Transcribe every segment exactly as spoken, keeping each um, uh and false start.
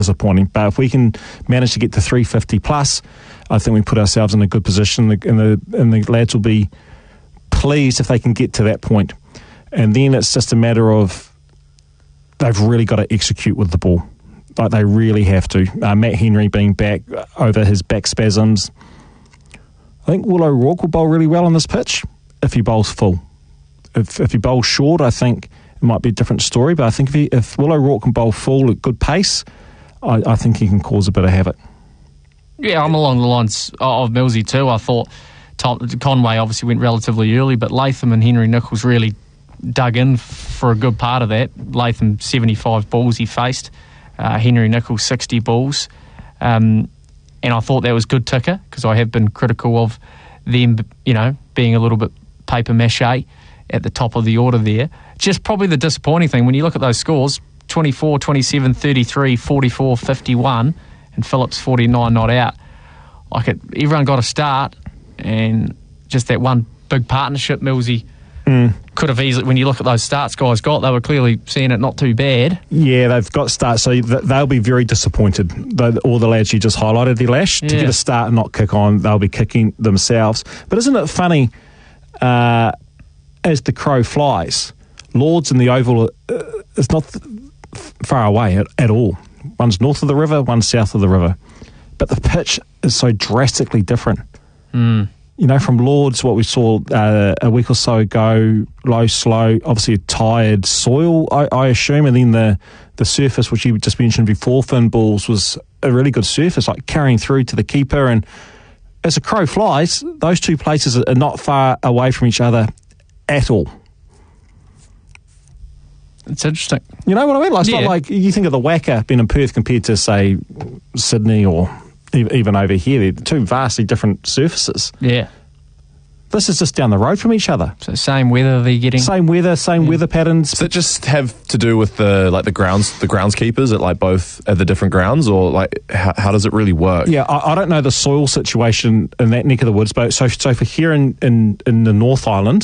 disappointing. But if we can manage to get to three fifty plus, I think we put ourselves in a good position, and the, and the lads will be pleased if they can get to that point. And then it's just a matter of they've really got to execute with the ball. Like they really have to. Uh, Matt Henry being back over his back spasms. I think Will O'Rourke will bowl really well on this pitch if he bowls full. If if he bowls short, I think it might be a different story. But I think if, he, if Will O'Rourke can bowl full at good pace, I, I think he can cause a bit of havoc. Yeah, I'm along the lines of Millsy too. I thought Tom, Conway obviously went relatively early, but Latham and Henry Nicholls really dug in for a good part of that. Latham, seventy-five balls he faced. Uh, Henry Nicholls, sixty balls. Um, and I thought that was good ticker, because I have been critical of them, you know, being a little bit paper mache at the top of the order there. Just probably the disappointing thing, when you look at those scores, twenty-four, twenty-seven, thirty-three, forty-four, fifty-one, and Phillips forty-nine not out. Like it, everyone got a start, and just that one big partnership, Millsy, mm. could have easily, when you look at those starts guys got, they were clearly seeing it not too bad. Yeah, they've got starts, so they'll be very disappointed. The, all the lads you just highlighted there, Lash, yeah. to get a start and not kick on, they'll be kicking themselves. But isn't it funny, uh, as the crow flies, Lords and the Oval uh, is not th- far away at, at all. One's north of the river, one's south of the river. But the pitch is so drastically different. Mm. You know, from Lords, what we saw uh, a week or so ago, low, slow, obviously a tired soil, I, I assume, and then the, the surface, which you just mentioned before, Finn Balls, was a really good surface, like carrying through to the keeper. And as a crow flies, those two places are not far away from each other at all. It's interesting. You know what I mean? Like, it's yeah. not like you think of the Wacker being in Perth compared to, say, Sydney or even over here. They're two vastly different surfaces. Yeah. This is just down the road from each other. So same weather they're getting. Same weather, same yeah. weather patterns. Does it just have to do with the like the grounds, the groundskeepers at like both at the different grounds, or like how, how does it really work? Yeah, I, I don't know the soil situation in that neck of the woods, but so so for here in in, in the North Island,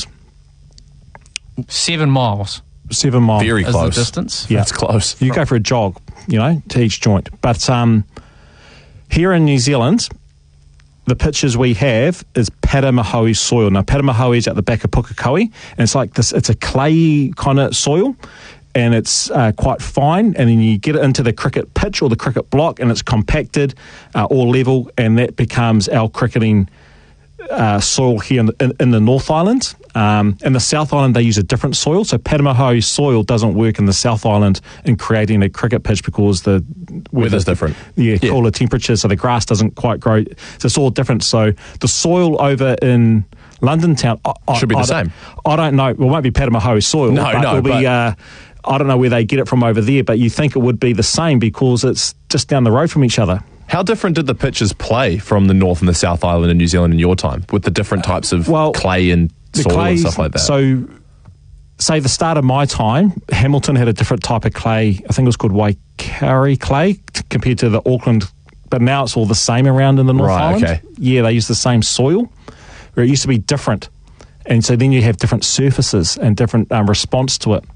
seven miles. Seven miles. Very is close. The distance. Yeah, it's close. You go for a jog, you know, to each joint. But um, here in New Zealand, the pitches we have is Paramahoe soil. Now, Paramahoe is at the back of Pukekohe, and it's like this. It's a clay kind of soil, and it's uh, quite fine. And then you get it into the cricket pitch or the cricket block, and it's compacted, uh, all level, and that becomes our cricketing uh, soil here in the, in, in the North Island. Um, in the South Island, they use a different soil. So Paramahoe soil doesn't work in the South Island in creating a cricket pitch because the weather's different. Yeah, yeah, cooler temperatures, so the grass doesn't quite grow. So it's all different. So the soil over in London town I, should be I, the I same. I don't know. Well, it won't be Paramahoe soil. No, but no. It'll be, but uh, I don't know where they get it from over there, but you think it would be the same because it's just down the road from each other. How different did the pitches play from the North and the South Island in New Zealand in your time, with the different types of well, clay and soil clays, and stuff like that? So, say the start of my time, Hamilton had a different type of clay. I think it was called Waikari clay t- compared to the Auckland, but now it's all the same around in the North right, Island. Okay. Yeah, they use the same soil, where it used to be different. And so then you have different surfaces and different um, response to it.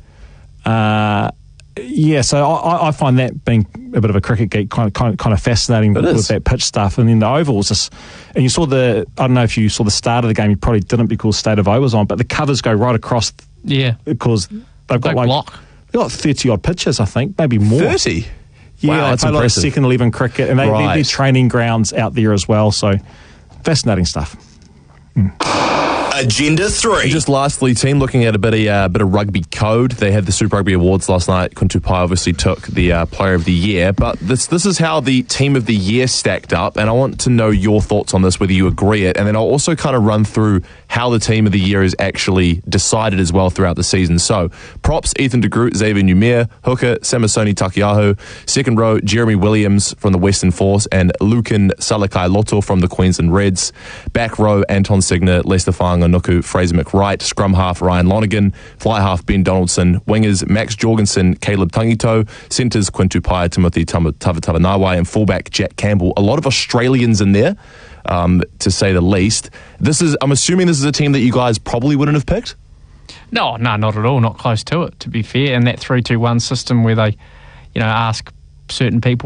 Uh, yeah, so I, I find that being a bit of a cricket geek kind of kind of, kind of fascinating with, with that pitch stuff. And then the ovals, just, and you saw the, I don't know if you saw the start of the game, you probably didn't because State of O was on, but the covers go right across. Yeah. Because they've got Big like, block. they've got thirty odd pitches, I think, maybe more. thirty? Yeah, wow, they that's play a lot of impressive. second eleven cricket, and they, right. they're training grounds out there as well, so fascinating stuff. Mm. Agenda three. Just lastly, team, looking at a bit of, uh, bit of rugby code. They had the Super Rugby Awards last night. Kuntupai obviously took the uh, Player of the Year, but this this is how the Team of the Year stacked up, and I want to know your thoughts on this, whether you agree it, and then I'll also kind of run through how the Team of the Year is actually decided as well throughout the season. So, props, Ethan de Groot, Xavier Numere, hooker, Samasoni Takiaho, second row, Jeremy Williams from the Western Force, and Lukin Salakai Loto from the Queensland Reds. Back row, Anton Signer, Lester Fanga Nuku, Fraser McWright, scrum half Ryan Lonergan, fly half Ben Donaldson, wingers Max Jorgensen, Caleb Tangito, centres Quintupai, Timothy Tavatavanawai, and fullback Jack Campbell. A lot of Australians in there, um, to say the least. This is, I'm assuming this is a team that you guys probably wouldn't have picked? No, no, not at all. Not close to it, to be fair. And that three two one system where they, you know, ask certain people